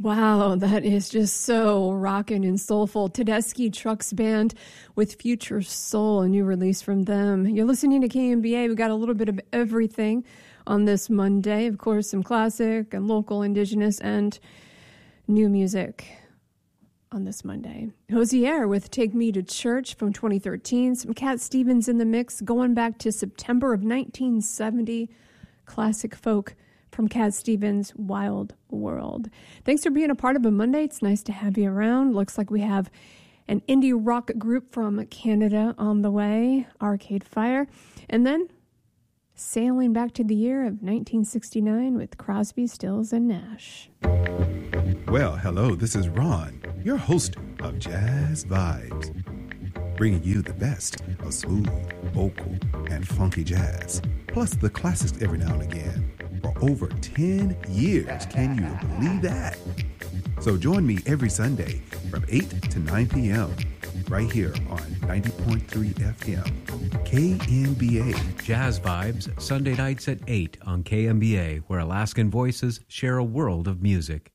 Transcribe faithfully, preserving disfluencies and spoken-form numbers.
Wow, that is just so rockin' and soulful. Tedeschi Trucks Band with Future Soul, a new release from them. You're listening to K M B A. We got a little bit of everything on this Monday. Of course, some classic and local, indigenous, and new music on this Monday. Hosier with Take Me to Church from twenty thirteen. Some Cat Stevens in the mix going back to September of nineteen seventy. Classic folk from Cat Stevens' Wild World. Thanks for being a part of a Monday. It's nice to have you around. Looks like we have an indie rock group from Canada on the way, Arcade Fire. And then sailing back to the year of nineteen sixty-nine with Crosby, Stills, and Nash. Well, hello, this is Ron, your host of Jazz Vibes, bringing you the best of smooth, vocal, and funky jazz, plus the classics every now and again. For over ten years, can you believe that? So join me every Sunday from eight to nine p.m. right here on ninety point three F M, K M B A. Jazz Vibes, Sunday nights at eight on K M B A, where Alaskan voices share a world of music.